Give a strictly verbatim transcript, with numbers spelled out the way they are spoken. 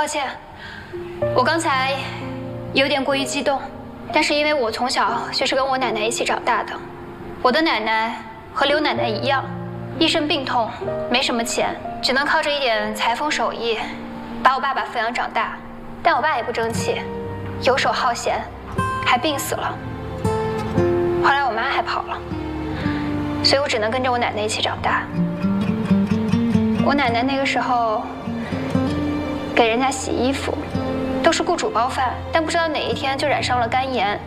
歉，我刚才有点过于激动，但是因为我从小就是跟我奶奶一起长大的，我的奶奶和刘奶奶一样，一身病痛，没什么钱，只能靠着一点裁缝手艺，把我爸爸抚养长大。但我爸也不争气，游手好闲，还病死了。后来我妈还跑了，所以我只能跟着我奶奶一起长大。我奶奶那个时候给人家洗衣服，都是雇主包饭，但不知道哪一天就染上了肝炎，